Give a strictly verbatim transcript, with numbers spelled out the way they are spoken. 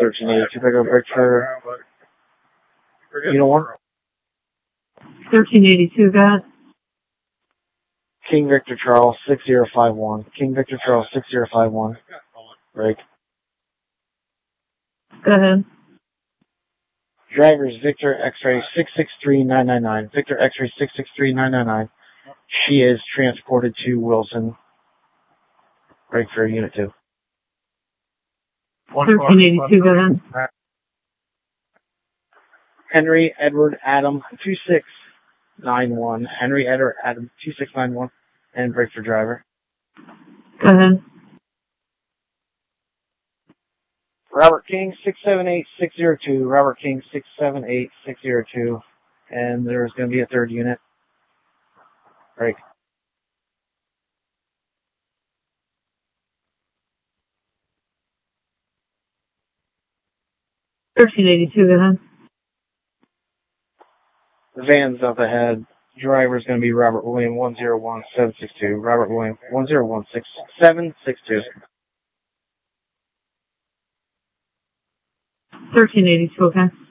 thirteen eighty-two, Victor, break for Uniform. thirteen eighty-two, got King Victor Charles, six zero five one. King Victor Charles, six zero five one. Break. Go ahead. Drivers Victor X-ray six six three nine nine nine. Victor X-ray six six three nine nine nine. She is transported to Wilson. Break for Unit two. thirteen eighty-two, go ahead. Henry Edward Adam two six nine one. Henry Edward Adam two six nine one. And break for driver. Go ahead. Robert King six seven eight six zero two. Robert King six seven eight six zero two. And there's going to be a third unit. Break. thirteen eighty-two, go ahead. The van's up ahead. Driver's going to be Robert William one zero one seven six two. Robert William one zero one six seven six two. thirteen eighty-two, okay.